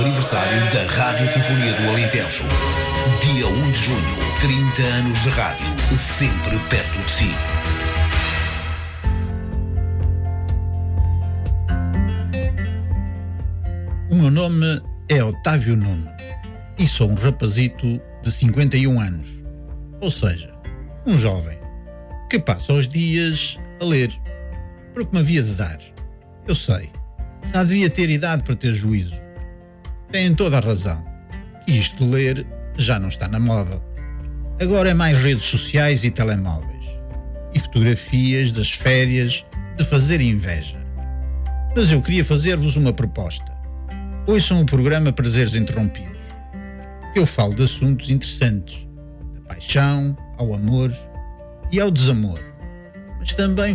Aniversário da Radiofonia do Alentejo. Dia 1 de junho, 30 anos de rádio, sempre perto de si. O meu nome é Otávio Nuno e sou um rapazito de 51 anos, ou seja, um jovem que passa os dias a ler, porque me havia de dar. Eu sei, já devia ter idade para ter juízo. Têm toda a razão, que isto de ler já não está na moda. Agora é mais redes sociais e telemóveis, e fotografias das férias de fazer inveja. Mas eu queria fazer-vos uma proposta. Ouçam o programa Prazeres Interrompidos. Eu falo de assuntos interessantes, da paixão ao amor e ao desamor, mas também